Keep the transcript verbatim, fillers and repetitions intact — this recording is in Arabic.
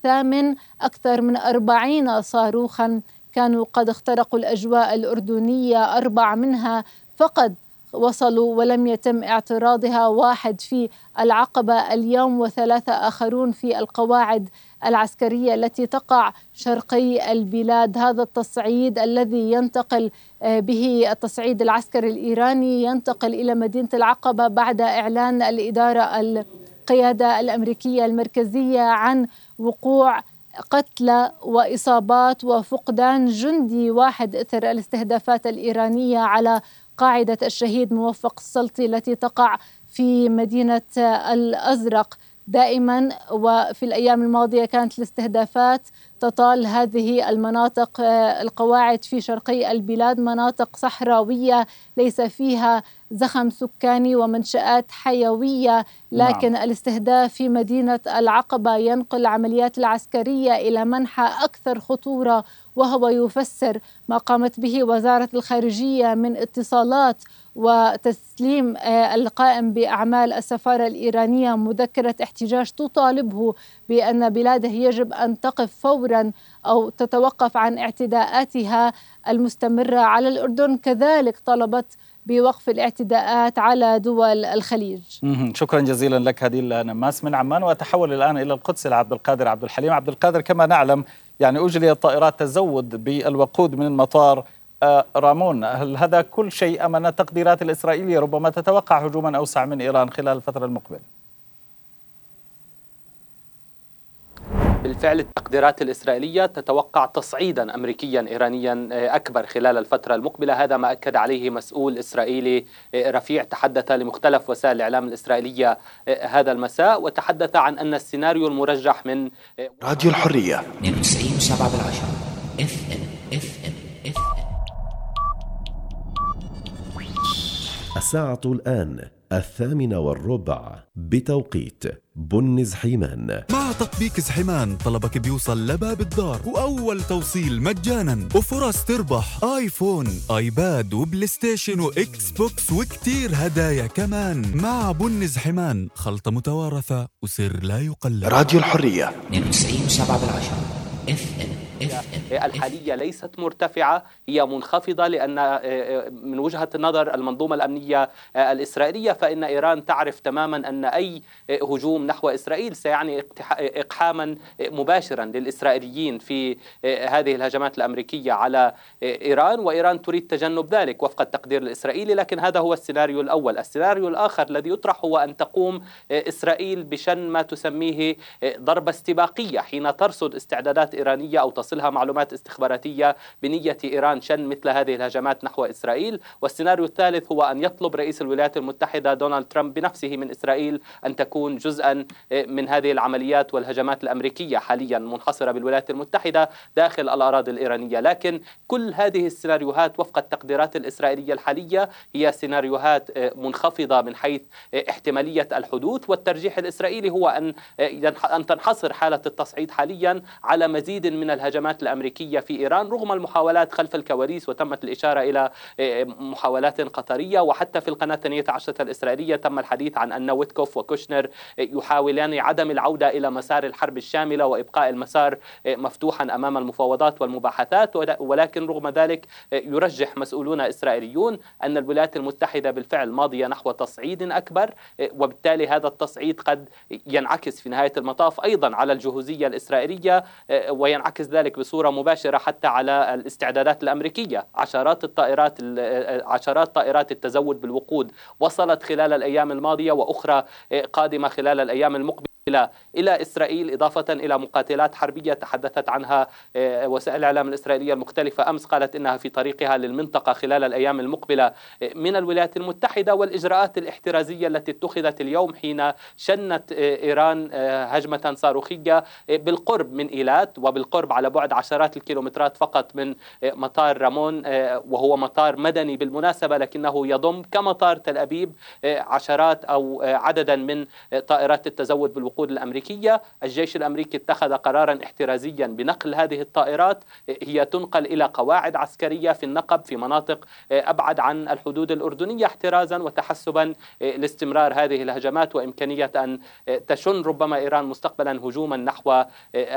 الثامن أكثر من أربعين صاروخا كانوا قد اخترقوا الأجواء الأردنية، أربع منها فقط وصلوا ولم يتم اعتراضها، واحد في العقبة اليوم وثلاثة آخرون في القواعد العسكرية التي تقع شرقي البلاد. هذا التصعيد الذي ينتقل به التصعيد العسكري الإيراني ينتقل إلى مدينة العقبة بعد إعلان الإدارة القيادة الأمريكية المركزية عن وقوع قتلى وإصابات وفقدان جندي واحد إثر الاستهدافات الإيرانية على قاعدة الشهيد موفق السلطي التي تقع في مدينة الأزرق. دائما وفي الأيام الماضية كانت الاستهدافات تطال هذه المناطق، القواعد في شرقي البلاد مناطق صحراوية ليس فيها زخم سكاني ومنشآت حيوية، لكن نعم. الاستهداف في مدينة العقبة ينقل العمليات العسكرية إلى منحى أكثر خطورة، وهو يفسر ما قامت به وزارة الخارجية من اتصالات وتسليم القائم بأعمال السفارة الإيرانية مذكرة احتجاج تطالبه بأن بلاده يجب أن تقف فورا أو تتوقف عن اعتداءاتها المستمرة على الأردن. كذلك طلبت بوقف الاعتداءات على دول الخليج. شكرا جزيلا لك هديل نماس من عمان. وأتحول الآن إلى القدس لعبد القادر عبد الحليم. عبد القادر، كما نعلم يعني أجريت طائرات تزود بالوقود من المطار رامون، هل هذا كل شيء أم أن التقديرات الإسرائيلية ربما تتوقع هجوما أوسع من إيران خلال الفترة المقبلة؟ بالفعل التقديرات الإسرائيلية تتوقع تصعيدا أمريكيا إيرانيا أكبر خلال الفترة المقبلة. هذا ما أكد عليه مسؤول إسرائيلي رفيع تحدث لمختلف وسائل الإعلام الإسرائيلية هذا المساء، وتحدث عن أن السيناريو المرجح من راديو الحرية اثنين وتسعين فاصلة سبعة بالعشرة اف ام اف ام اف ام. الساعة الآن الثامنة والربع بتوقيت بن زحيمان. مع تطبيق زحيمان طلبك بيوصل لباب الدار وأول توصيل مجانا وفرص تربح آيفون آيباد وبلاي ستيشن وإكس بوكس وكتير هدايا كمان. مع بن زحيمان خلطة متوارثة وسر لا يقلد. راديو الحرية اثنين وتسعين فاصلة سبعة بالعشرة اف ام. الحالية ليست مرتفعة، هي منخفضة، لأن من وجهة النظر المنظومة الأمنية الإسرائيلية فإن إيران تعرف تماما أن أي هجوم نحو إسرائيل سيعني إقحاما مباشرا للإسرائيليين في هذه الهجمات الأمريكية على إيران، وإيران تريد تجنب ذلك وفق التقدير الإسرائيلي. لكن هذا هو السيناريو الأول. السيناريو الآخر الذي يطرح هو أن تقوم إسرائيل بشن ما تسميه ضربة استباقية حين ترصد استعدادات إيرانية أو تصلها معلومات استخباراتية بنية إيران شن مثل هذه الهجمات نحو إسرائيل. والسيناريو الثالث هو أن يطلب رئيس الولايات المتحدة دونالد ترامب بنفسه من إسرائيل أن تكون جزءا من هذه العمليات والهجمات الأمريكية حاليا منحصرة بالولايات المتحدة داخل الأراضي الإيرانية. لكن كل هذه السيناريوهات وفق التقديرات الإسرائيلية الحالية هي سيناريوهات منخفضة من حيث احتمالية الحدوث، والترجيح الإسرائيلي هو أن أن تنحصر حالة التصعيد حاليا على مزيد من الهجمات الأمريكية في إيران رغم المحاولات خلف الكواليس. وتمت الإشارة إلى محاولات قطرية، وحتى في القناة الثانية عشرة الإسرائيلية تم الحديث عن أن ويتكوف وكوشنر يحاولان عدم العودة إلى مسار الحرب الشاملة وإبقاء المسار مفتوحا أمام المفاوضات والمباحثات. ولكن رغم ذلك يرجح مسؤولون إسرائيليون أن الولايات المتحدة بالفعل ماضية نحو تصعيد أكبر، وبالتالي هذا التصعيد قد ينعكس في نهاية المطاف أيضا على الجهوزية الإسرائيلية، وينعكس ذلك بصورة مباشرة حتى على الاستعدادات الأمريكية. عشرات الطائرات عشرات طائرات التزود بالوقود وصلت خلال الأيام الماضية، وأخرى قادمة خلال الأيام المقبلة إلى إسرائيل، إضافة إلى مقاتلات حربية تحدثت عنها وسائل الإعلام الإسرائيلية المختلفة أمس، قالت إنها في طريقها للمنطقة خلال الأيام المقبلة من الولايات المتحدة. والإجراءات الاحترازية التي اتخذت اليوم حين شنت إيران هجمة صاروخية بالقرب من إيلات وبالقرب على بعد عشرات الكيلومترات فقط من مطار رامون، وهو مطار مدني بالمناسبة لكنه يضم كمطار تل أبيب عشرات أو عددا من طائرات التزود بالوقود الأمريكية. الجيش الأمريكي اتخذ قرارا احترازيا بنقل هذه الطائرات، هي تنقل إلى قواعد عسكرية في النقب في مناطق أبعد عن الحدود الأردنية احترازا وتحسبا لاستمرار هذه الهجمات وإمكانية أن تشن ربما إيران مستقبلا هجوما نحو